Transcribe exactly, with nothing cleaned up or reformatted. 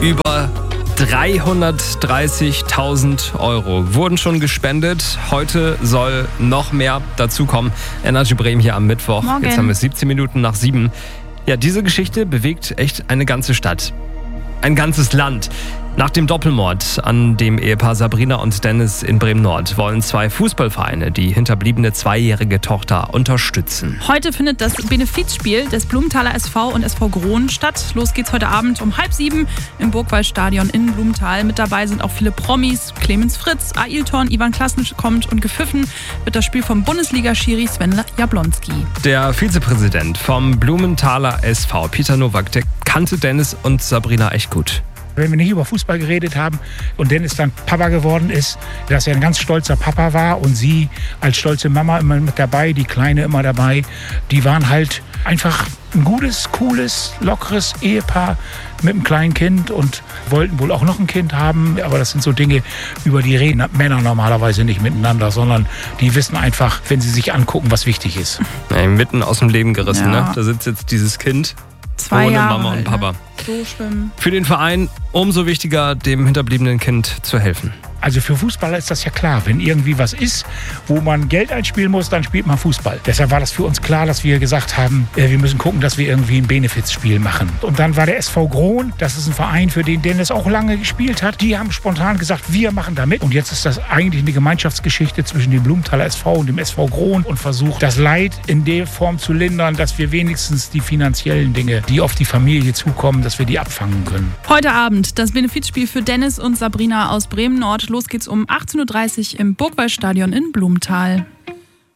Über dreihundertdreißigtausend Euro wurden schon gespendet. Heute soll noch mehr dazukommen. Energy Bremen hier am Mittwoch. Morgen. Jetzt haben wir siebzehn Minuten nach sieben. Ja, diese Geschichte bewegt echt eine ganze Stadt. Ein ganzes Land. Nach dem Doppelmord an dem Ehepaar Sabrina und Dennis in Bremen-Nord wollen zwei Fußballvereine die hinterbliebene zweijährige Tochter unterstützen. Heute findet das Benefizspiel des Blumenthaler S V und S V Grohn statt. Los geht's heute Abend um halb sieben im Burgwallstadion in Blumenthal. Mit dabei sind auch viele Promis. Clemens Fritz, Ailton, Ivan Klasnic kommt und gepfiffen wird das Spiel vom Bundesliga-Schiri Sven Jablonski. Der Vizepräsident vom Blumenthaler S V, Peter Nowak, der kannte Dennis und Sabrina echt gut. Wenn wir nicht über Fußball geredet haben und Dennis dann Papa geworden ist, dass er ein ganz stolzer Papa war und sie als stolze Mama immer mit dabei, die Kleine immer dabei, die waren halt einfach ein gutes, cooles, lockeres Ehepaar mit einem kleinen Kind und wollten wohl auch noch ein Kind haben. Aber das sind so Dinge, über die reden Männer normalerweise nicht miteinander, sondern die wissen einfach, wenn sie sich angucken, was wichtig ist. Ja, mitten aus dem Leben gerissen, Ja. ne? Da sitzt jetzt dieses Kind. Zwei Ohne Jahre Mama und alt, Papa. ne? So schwimmen. Für den Verein umso wichtiger, dem hinterbliebenen Kind zu helfen. Also für Fußballer ist das ja klar. Wenn irgendwie was ist, wo man Geld einspielen muss, dann spielt man Fußball. Deshalb war das für uns klar, dass wir gesagt haben, äh, wir müssen gucken, dass wir irgendwie ein Benefizspiel machen. Und dann war der S V Grohn, das ist ein Verein, für den Dennis auch lange gespielt hat. Die haben spontan gesagt, wir machen da mit. Und jetzt ist das eigentlich eine Gemeinschaftsgeschichte zwischen dem Blumenthaler S V und dem S V Grohn und versucht, das Leid in der Form zu lindern, dass wir wenigstens die finanziellen Dinge, die auf die Familie zukommen, dass wir die abfangen können. Heute Abend das Benefizspiel für Dennis und Sabrina aus Bremen-Nord. Los geht's um achtzehn Uhr dreißig im Burgwallstadion in Blumenthal.